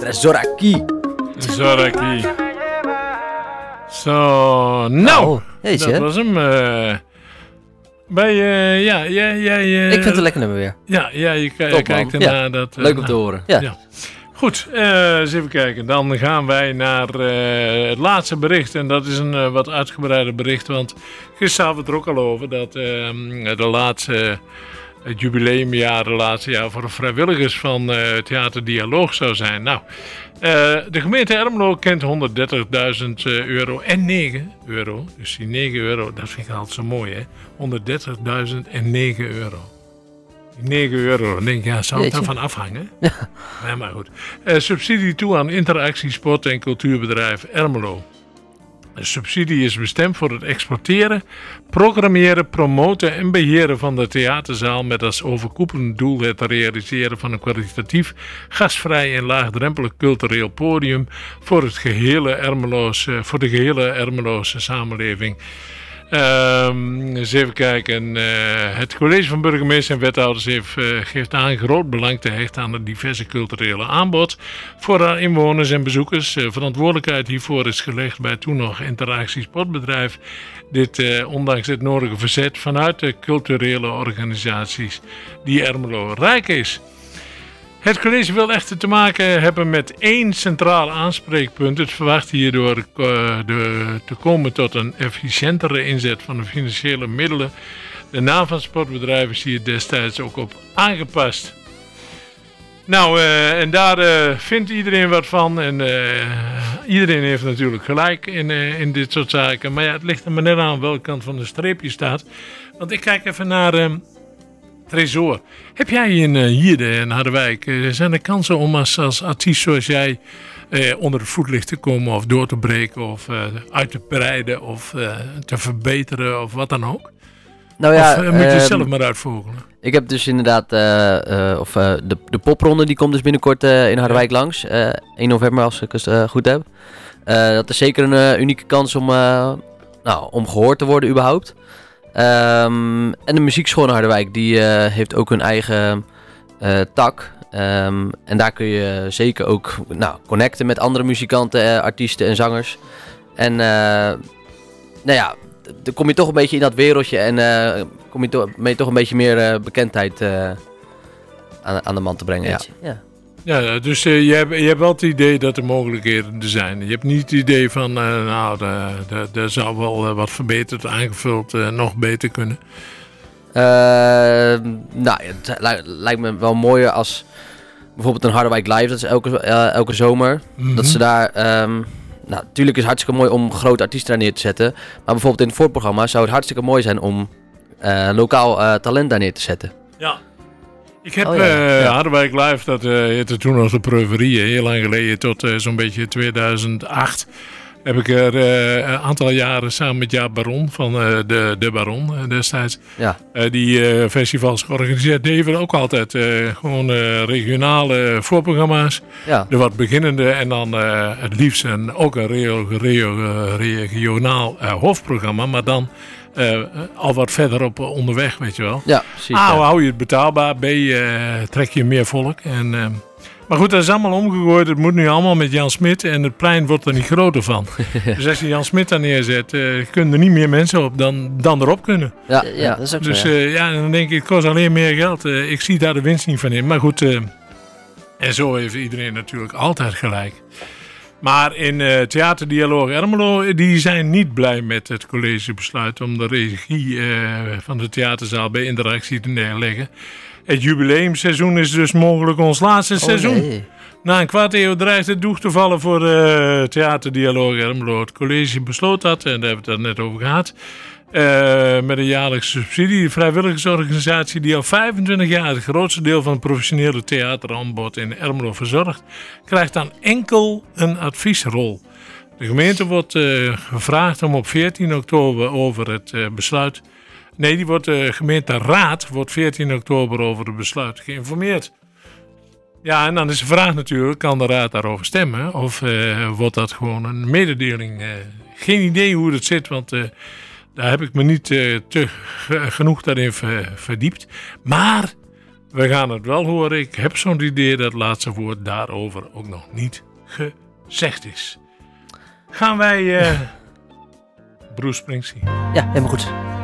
Trezoraki. Zo, nou, jeetje. Dat was hem. Jij... Ik vind het een lekker nummer weer. Ja, je Top, kijkt man. ernaar. Dat, Leuk om te horen. Ja. Goed, eens even kijken. Dan gaan wij naar het laatste bericht. En dat is een wat uitgebreider bericht. Want gisteren hadden we het er ook al over. Dat het jubileumjaar, het laatste jaar voor de vrijwilligers van Theater Dialoog zou zijn. Nou, de gemeente Ermelo kent 130.000 euro en 9 euro. Dus die 9 euro, dat vind ik altijd zo mooi, hè. 130.000 en 9 euro. 9 euro, dan denk ik, ja, zou het daarvan afhangen? Ja. Ja, maar goed. Subsidie toe aan interactie, sport en cultuurbedrijf Ermelo. De subsidie is bestemd voor het exporteren, programmeren, promoten en beheren van de theaterzaal met als overkoepelend doel het realiseren van een kwalitatief, gastvrij en laagdrempelig cultureel podium voor de gehele Ermeloze samenleving. Eens even kijken. Het college van burgemeester en wethouders geeft aan groot belang te hechten aan het diverse culturele aanbod voor haar inwoners en bezoekers. Verantwoordelijkheid hiervoor is gelegd bij toen nog Interactie Sportbedrijf. Dit ondanks het nodige verzet vanuit de culturele organisaties die Ermelo rijk is. Het college wil echter te maken hebben met één centraal aanspreekpunt. Het verwacht hierdoor te komen tot een efficiëntere inzet van de financiële middelen. De naam van het sportbedrijf is hier destijds ook op aangepast. Nou, en daar vindt iedereen wat van. En iedereen heeft natuurlijk gelijk in dit soort zaken. Maar ja, het ligt er maar net aan welke kant van de streep je staat. Want ik kijk even naar... Tresor, heb jij hier in Harderwijk, zijn er kansen om als artiest zoals jij onder het voetlicht te komen of door te breken of uit te breiden of te verbeteren of wat dan ook? Nou ja, of moet je het zelf maar uitvogelen? Ik heb dus inderdaad, de popronde die komt dus binnenkort in Harderwijk langs. 1 november als ik het goed heb. Dat is zeker een unieke kans om gehoord te worden überhaupt. En de muziekschool in Harderwijk die heeft ook hun eigen tak. En daar kun je zeker ook connecten met andere muzikanten, artiesten en zangers. En dan kom je toch een beetje in dat wereldje en ben je toch een beetje meer bekendheid aan de man te brengen. Ja, dus je hebt wel het idee dat er mogelijkheden er zijn. Je hebt niet het idee van, er zou wel wat verbeterd, aangevuld, nog beter kunnen. Het lijkt me wel mooier als bijvoorbeeld een Harderwijk Live, dat is elke zomer. Mm-hmm. Dat ze daar, natuurlijk is het hartstikke mooi om grote artiesten daar neer te zetten. Maar bijvoorbeeld in het voorprogramma zou het hartstikke mooi zijn om lokaal talent daar neer te zetten. Ja. Ik heb Harderwijk Live, dat heette toen als de Preuverie, heel lang geleden, tot zo'n beetje 2008. Heb ik er een aantal jaren samen met Jaap Baron van de Baron destijds. Ja. Die festivals georganiseerd. Die hebben ook altijd gewoon regionale voorprogramma's. Ja. De wat beginnende en dan het liefst ook een regionaal hoofdprogramma. Maar dan al wat verder op onderweg, weet je wel. Ja, precies. Hou je het betaalbaar. B, trek je meer volk. Maar goed, dat is allemaal omgegooid. Het moet nu allemaal met Jan Smit. En het plein wordt er niet groter van. Dus als je Jan Smit daar neerzet, kunnen er niet meer mensen op dan erop kunnen. Ja, dat is ook zo. Dus dan denk ik, het kost alleen meer geld. Ik zie daar de winst niet van in. Maar goed, en zo heeft iedereen natuurlijk altijd gelijk. Maar in Theaterdialoog Ermelo, die zijn niet blij met het collegebesluit om de regie van de theaterzaal bij Interactie te neerleggen. Het jubileumseizoen is dus mogelijk ons laatste seizoen. Nee. Na een kwart eeuw dreigt het doek te vallen voor Theaterdialoog Ermelo. Het college besloot dat, en daar hebben we het net over gehad. Met een jaarlijkse subsidie. De vrijwilligersorganisatie die al 25 jaar het grootste deel van het professionele theateraanbod in Ermelo verzorgt, krijgt dan enkel een adviesrol. De gemeente wordt gevraagd om op 14 oktober over het besluit. Nee, de gemeenteraad wordt 14 oktober over het besluit geïnformeerd. Ja, en dan is de vraag natuurlijk, kan de raad daarover stemmen? Of wordt dat gewoon een mededeling? Geen idee hoe dat zit, want daar heb ik me niet genoeg daarin verdiept. Maar We gaan het wel horen. Ik heb zo'n idee dat het laatste woord daarover ook nog niet gezegd is. Gaan wij Bruce Springsteen. Ja, helemaal goed.